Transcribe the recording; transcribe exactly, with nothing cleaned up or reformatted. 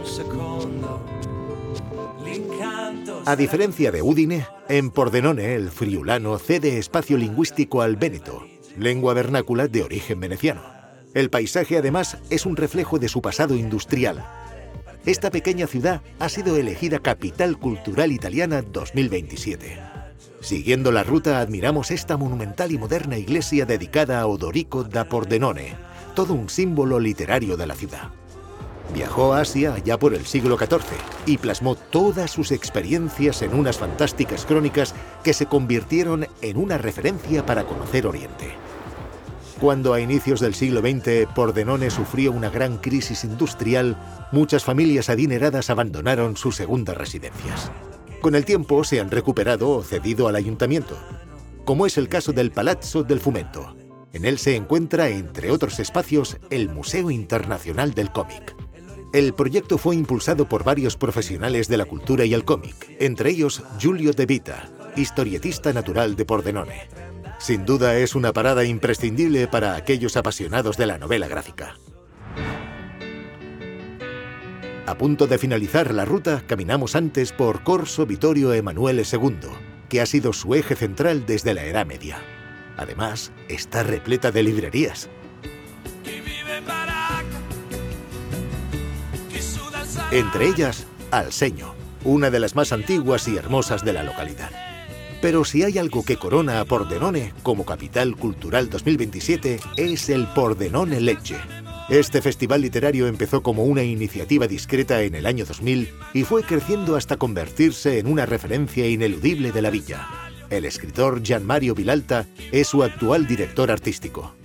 A diferencia de Udine, en Pordenone el friulano cede espacio lingüístico al véneto, lengua vernácula de origen veneciano. El paisaje, además, es un reflejo de su pasado industrial. Esta pequeña ciudad ha sido elegida Capital Cultural Italiana dos mil veintisiete. Siguiendo la ruta, admiramos esta monumental y moderna iglesia dedicada a Odorico da Pordenone, todo un símbolo literario de la ciudad. Viajó a Asia ya por el siglo catorce y plasmó todas sus experiencias en unas fantásticas crónicas que se convirtieron en una referencia para conocer Oriente. Cuando a inicios del siglo veinte Pordenone sufrió una gran crisis industrial, muchas familias adineradas abandonaron sus segundas residencias. Con el tiempo se han recuperado o cedido al ayuntamiento, como es el caso del Palazzo del Fumento. En él se encuentra, entre otros espacios, el Museo Internacional del Cómic. El proyecto fue impulsado por varios profesionales de la cultura y el cómic, entre ellos Giulio De Vita, historietista natural de Pordenone. Sin duda es una parada imprescindible para aquellos apasionados de la novela gráfica. A punto de finalizar la ruta, caminamos antes por Corso Vittorio Emanuele segundo, que ha sido su eje central desde la Edad Media. Además, está repleta de librerías. Entre ellas, Alsegno, una de las más antiguas y hermosas de la localidad. Pero si hay algo que corona a Pordenone como Capital Cultural dos mil veintisiete es el Pordenone Lecce. Este festival literario empezó como una iniciativa discreta en el año dos mil y fue creciendo hasta convertirse en una referencia ineludible de la villa. El escritor Gian Mario Vilalta es su actual director artístico.